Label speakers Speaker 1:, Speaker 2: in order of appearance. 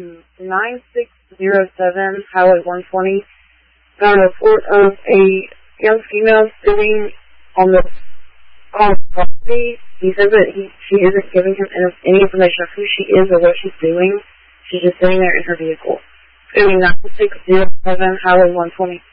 Speaker 1: 9607 Highway 120 got a report of a young female sitting on the property. He says that she isn't giving him any information of who she is or what she's doing. She's just sitting there in her vehicle. 9607 Highway 120.